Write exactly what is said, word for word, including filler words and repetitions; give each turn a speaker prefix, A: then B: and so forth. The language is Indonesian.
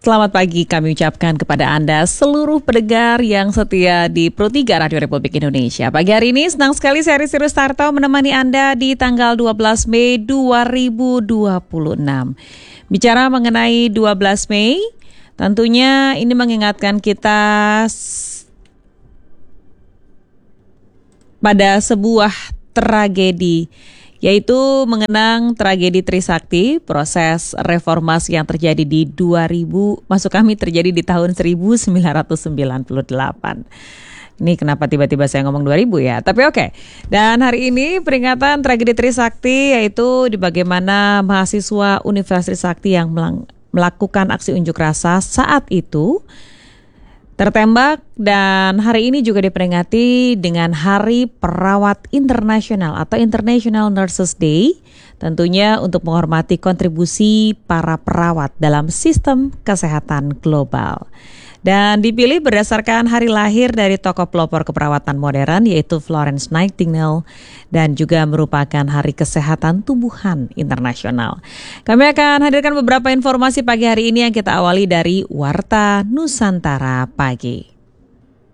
A: Selamat pagi kami ucapkan kepada Anda seluruh pendengar yang setia di Pro tiga Radio Republik Indonesia. Pagi hari ini senang sekali saya Risti Rustarto menemani Anda di tanggal dua belas Mei dua ribu dua puluh enam. Bicara mengenai dua belas Mei, tentunya ini mengingatkan kita pada sebuah tragedi, yaitu mengenang tragedi Trisakti, proses reformasi yang terjadi di dua ribu, masuk kami terjadi di tahun seribu sembilan ratus sembilan puluh delapan. Ini kenapa tiba-tiba saya ngomong dua ribu ya, tapi oke. Dan hari ini peringatan tragedi Trisakti, yaitu di bagaimana mahasiswa Universitas Trisakti yang melakukan aksi unjuk rasa saat itu tertembak, dan hari ini juga diperingati dengan Hari Perawat Internasional atau International Nurses Day, tentunya untuk menghormati kontribusi para perawat dalam sistem kesehatan global. Dan dipilih berdasarkan hari lahir dari tokoh pelopor keperawatan modern, yaitu Florence Nightingale, dan juga merupakan Hari Kesehatan Tumbuhan Internasional. Kami akan hadirkan beberapa informasi pagi hari ini yang kita awali dari Warta Nusantara Pagi.